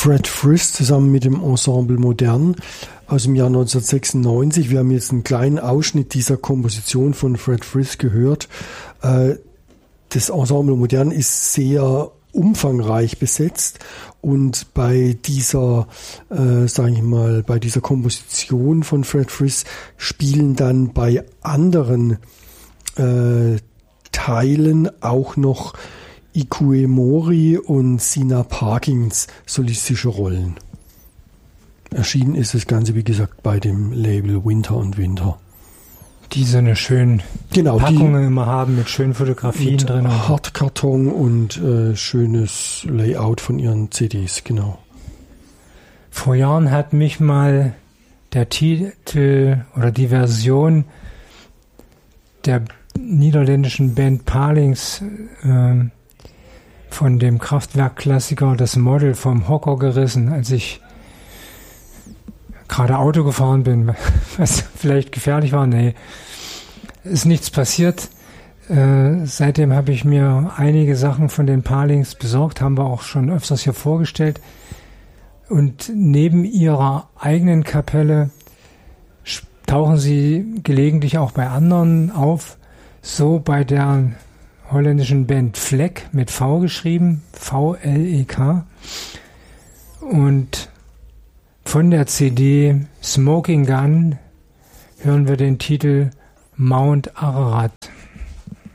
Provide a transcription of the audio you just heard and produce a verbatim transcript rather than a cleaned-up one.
Fred Frith zusammen mit dem Ensemble Modern aus dem Jahr neunzehnhundertsechsundneunzig. Wir haben jetzt einen kleinen Ausschnitt dieser Komposition von Fred Frith gehört. Das Ensemble Modern ist sehr umfangreich besetzt und bei dieser, äh, sage ich mal, bei dieser Komposition von Fred Frith spielen dann bei anderen äh, Teilen auch noch Ikue Mori und Sina Parkins solistische Rollen. Erschienen ist das Ganze, wie gesagt, bei dem Label Winter und Winter. Die so eine schöne genau, Packungen immer haben mit schönen Fotografien mit drin. Hartkarton und äh, schönes Layout von ihren C Ds, genau. Vor Jahren hat mich mal der Titel oder die Version der niederländischen Band Palings äh, von dem Kraftwerk-Klassiker Das Model vom Hocker gerissen, als ich gerade Auto gefahren bin, was vielleicht gefährlich war. Nee, ist nichts passiert. Äh, seitdem habe ich mir einige Sachen von den Palings besorgt, haben wir auch schon öfters hier vorgestellt. Und neben ihrer eigenen Kapelle tauchen sie gelegentlich auch bei anderen auf. So bei der holländischen Band Vlek mit V geschrieben, V L E K. Und von der C D Smoking Gun hören wir den Titel Mount Ararat.